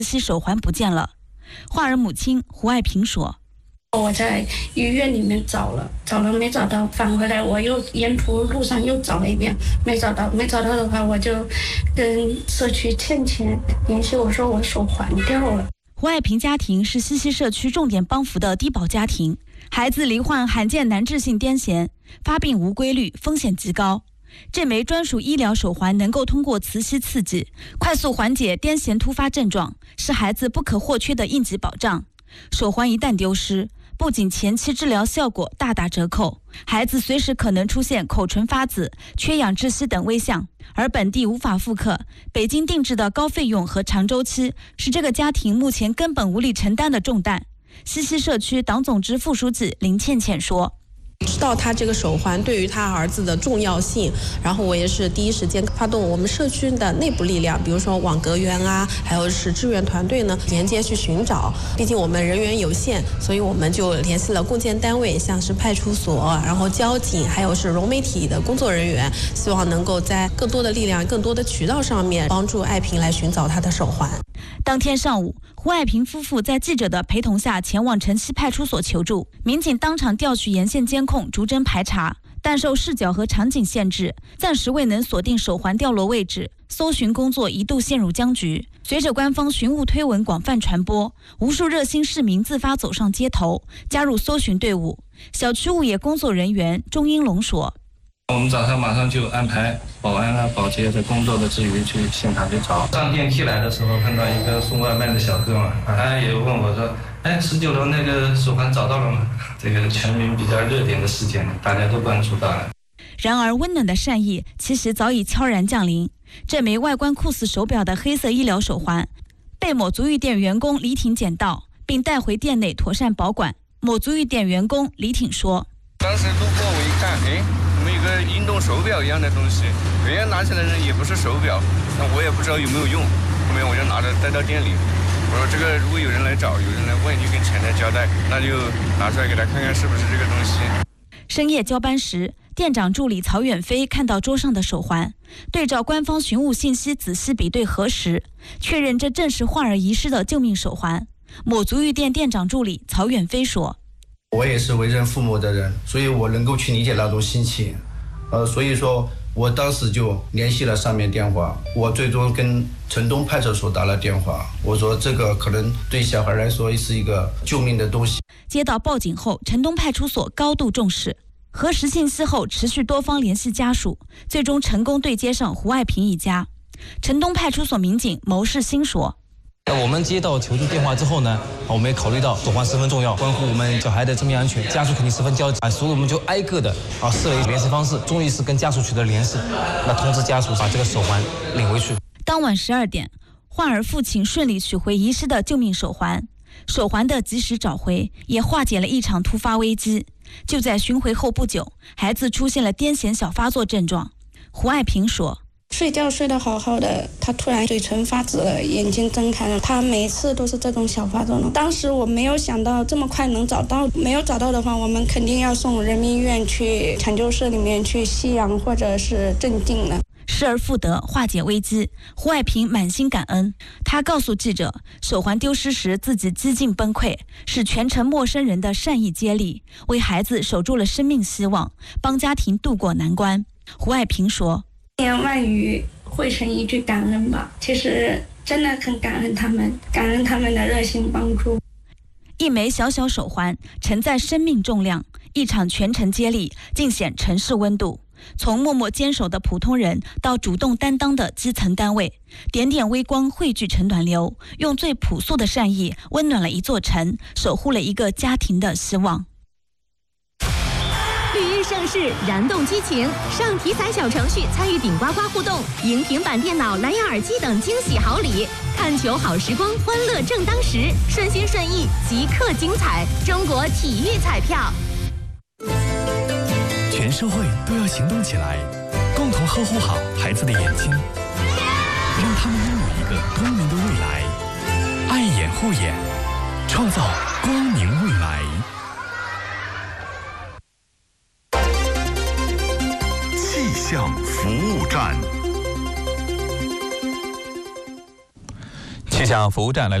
西手环不见了。患儿母亲胡爱萍说：“ 我在医院里面找了没找到，返回来我又沿途路上又找了一遍，没找到的话，我就跟社区倩联系，我说我手环掉了。” 胡爱萍家庭是西溪社区重点帮扶的低保家庭，孩子罹患罕见难治性癫痫，发病无规律，风险极高。这枚专属医疗手环能够通过磁吸刺激，快速缓解癫痫突发症状，是孩子不可或缺的应急保障。手环一旦丢失，不仅前期治疗效果大打折扣，孩子随时可能出现口唇发紫、缺氧窒息等危象，而本地无法复刻，北京定制的高费用和长周期是这个家庭目前根本无力承担的重担。西溪社区党总支副书记林倩倩说：“ 知道他这个手环对于他儿子的重要性，然后我也是第一时间发动我们社区的内部力量，比如说网格员啊，还有是志愿团队呢，连接去寻找。毕竟我们人员有限，所以我们就联系了共建单位，像是派出所，然后交警，还有是融媒体的工作人员，希望能够在更多的力量、更多的渠道上面帮助爱萍来寻找她的手环。” 当天上午，胡爱萍夫妇在记者的陪同下前往城西派出所求助，民警当场调取沿线监控，逐帧排查，但受视角和场景限制，暂时未能锁定手环掉落位置，搜寻工作一度陷入僵局。随着官方寻物推文广泛传播，无数热心市民自发走上街头，加入搜寻队伍。小区物业工作人员钟英龙说：“ 我们早上马上就安排保安啊、保洁的工作的之余去现场去找。上电梯来的时候碰到一个送外卖的小哥嘛，他也问我说：‘19楼那个手环找到了吗？’这个全民比较热点的事件，大家都关注到了。” 然而，温暖的善意其实早已悄然降临。这枚外观酷似手表的黑色医疗手环，被某足浴店员工李挺捡到，并带回店内妥善保管。某足浴店员工李挺说：“ 当时路过我一看，怎么有个运动手表一样的东西？别人拿起来也不是手表，那我也不知道有没有用。后面我就拿着带到店里，我说这个如果有人来找，有人来问，就跟前台交代，那就拿出来给他看看是不是这个东西。” 深夜交班时，店长助理曹远飞看到桌上的手环，对照官方寻物信息仔细比对核实，确认这正是患儿遗失的救命手环。某足浴店店长助理曹远飞说：“ 我也是为人父母的人，所以我能够去理解那种心情。所以说我当时就联系了上面电话，我最终跟城东派出所打了电话，我说这个可能对小孩来说是一个救命的东西。” 接到报警后，城东派出所高度重视，核实信息后持续多方联系家属，最终成功对接上胡爱萍一家。城东派出所民警牟世新说：“ 我们接到求助电话之后呢，我们也考虑到手环十分重要，关乎我们小孩的生命安全，家属肯定十分焦急所以我们就挨个的设了联系方式，终于是跟家属取得联系，那通知家属把这个手环领回去。” 当晚12点，患儿父亲顺利取回遗失的救命手环，手环的及时找回也化解了一场突发危机。就在寻回后不久，孩子出现了癫痫小发作症状。胡爱萍说：“ 睡觉睡得好好的，他突然嘴唇发紫了，眼睛睁开了，他每次都是这种小发作。当时我没有想到这么快能找到，没有找到的话，我们肯定要送人民医院去抢救室里面去吸氧或者是镇静了。” 失而复得，化解危机，胡爱萍满心感恩。她告诉记者，手环丢失时自己几近崩溃，是全城陌生人的善意接力，为孩子守住了生命希望，帮家庭渡过难关。胡爱萍说：“ 千言万语汇成一句感恩吧，其实真的很感恩他们，感恩他们的热心帮助。” 一枚小小手环承载生命重量，一场全程接力尽显城市温度。从默默坚守的普通人到主动担当的基层单位，点点微光汇聚成暖流，用最朴素的善意温暖了一座城，守护了一个家庭的希望。 绿茵盛世，燃动激情，上体彩小程序参与顶呱呱互动，赢平板电脑、蓝牙耳机等惊喜好礼。看球好时光，欢乐正当时，顺心顺意，即刻精彩。中国体育彩票。 全社会都要行动起来，共同呵护好孩子的眼睛，让他们拥有一个光明的未来。爱眼护眼，创造光明未来。 气象服务站。 气象服务站来。